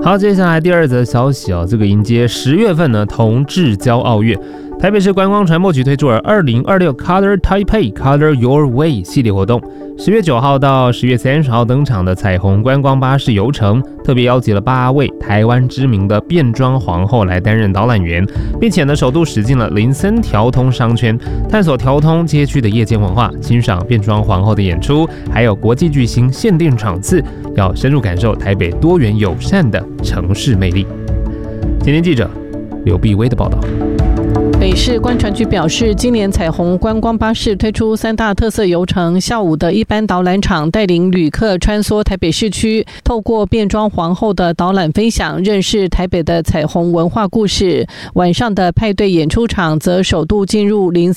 好，接下来第二则消息这个迎接10月份呢同志骄傲月，台北市观光传播局推出了2026 Color Taipei Color Your Way 系列活动，10月9号到10月30号登场的彩虹观光巴士游程，特别邀集了8位台湾知名的变装皇后来担任导览员，并且呢首度驶进了林森条通商圈，探索条通街区的夜间文化，欣赏变装皇后的演出，还有国际巨星限定场次，要深入感受台北多元友善的城市魅力。今天记者刘碧威的报道。 北市观传局表示，今年彩虹观光巴士推出3大特色游程，下午的一般导览场带领旅客穿梭台北市区，透过变装皇后的导览分享，认识台北的彩虹文化故事。晚上的派对演出场则首度进入林